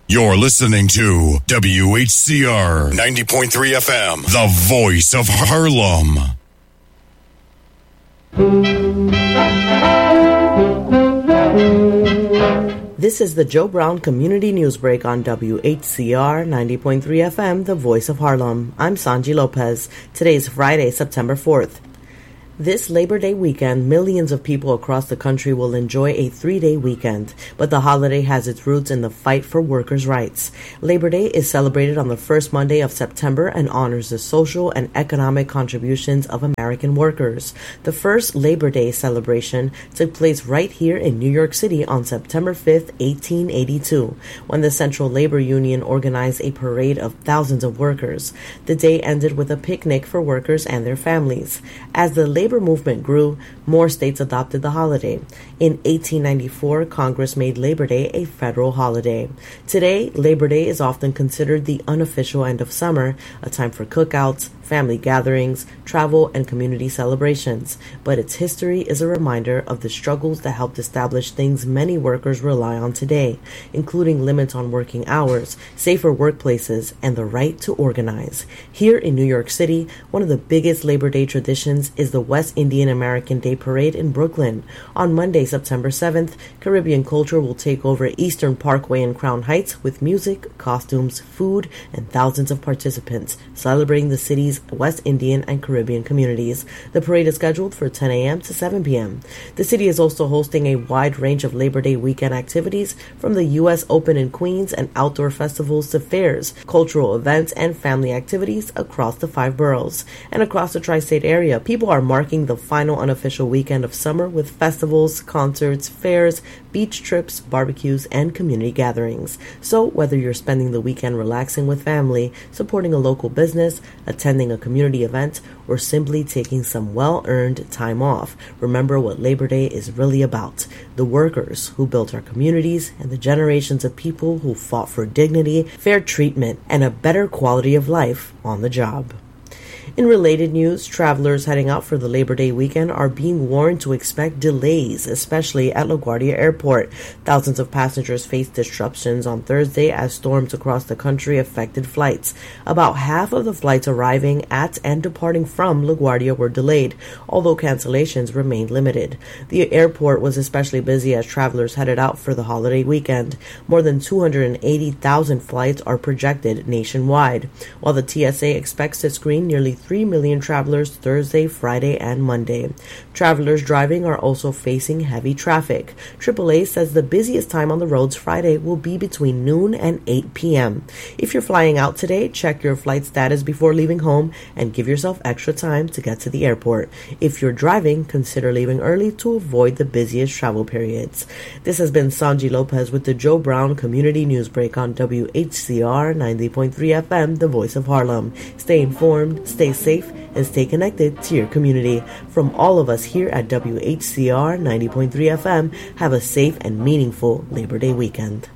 You're listening to WHCR 90.3 FM, the voice of Harlem. This is the Joe Brown Community News Break on WHCR 90.3 FM, the voice of Harlem. I'm Sanji Lopez. Today's Friday, September 4th. This Labor Day weekend, millions of people across the country will enjoy a 3-day weekend, but the holiday has its roots in the fight for workers' rights. Labor Day is celebrated on the first Monday of September and honors the social and economic contributions of American workers. The first Labor Day celebration took place right here in New York City on September 5th, 1882, when the Central Labor Union organized a parade of thousands of workers. The day ended with a picnic for workers and their families. As the labor movement grew, more states adopted the holiday. In 1894, Congress made Labor Day a federal holiday. Today, Labor Day is often considered the unofficial end of summer, a time for cookouts, family gatherings, travel, and community celebrations. But its history is a reminder of the struggles that helped establish things many workers rely on today, including limits on working hours, safer workplaces, and the right to organize. Here in New York City, one of the biggest Labor Day traditions is the West Indian American Day Parade in Brooklyn. On Monday, September 7th, Caribbean culture will take over Eastern Parkway in Crown Heights with music, costumes, food, and thousands of participants celebrating the city's West Indian and Caribbean communities. The parade is scheduled for 10 a.m. to 7 p.m. The city is also hosting a wide range of Labor Day weekend activities, from the U.S. Open in Queens and outdoor festivals to fairs, cultural events, and family activities across the 5 boroughs. And across the tri-state area, people are marking the final unofficial weekend of summer with festivals, concerts, fairs, beach trips, barbecues, and community gatherings. So whether you're spending the weekend relaxing with family, supporting a local business, attending a community event, or simply taking some well-earned time off, remember what Labor Day is really about: the workers who built our communities and the generations of people who fought for dignity, fair treatment, and a better quality of life on the job. In related news, travelers heading out for the Labor Day weekend are being warned to expect delays, especially at LaGuardia Airport. Thousands of passengers faced disruptions on Thursday as storms across the country affected flights. About half of the flights arriving at and departing from LaGuardia were delayed, although cancellations remained limited. The airport was especially busy as travelers headed out for the holiday weekend. More than 280,000 flights are projected nationwide, while the TSA expects to screen nearly 3 million travelers Thursday, Friday, and Monday. Travelers driving are also facing heavy traffic. AAA says the busiest time on the roads Friday will be between noon and 8 p.m. If you're flying out today, check your flight status before leaving home and give yourself extra time to get to the airport. If you're driving, consider leaving early to avoid the busiest travel periods. This has been Sanji Lopez with the Joe Brown Community News Break on WHCR 90.3 FM, the voice of Harlem. Stay informed, stay safe, and stay connected to your community. From all of us here at WHCR 90.3 FM, have a safe and meaningful Labor Day weekend.